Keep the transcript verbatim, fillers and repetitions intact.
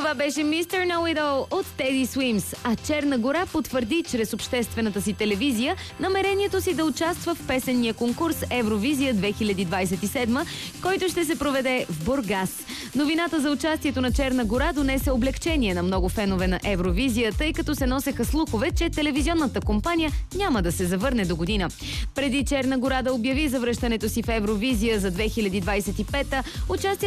Това беше мистер Know It All от Teddy Swims, а Черна гора потвърди чрез обществената си телевизия намерението си да участва в песенния конкурс Евровизия две хиляди двадесет и седма, който ще се проведе в Бургас. Новината за участието на Черна гора донесе облегчение на много фенове на Евровизия, тъй като се носеха слухове, че телевизионната компания няма да се завърне до година. Преди Черна гора да обяви завръщането си в Евровизия за две хиляди двадесет и пета, участието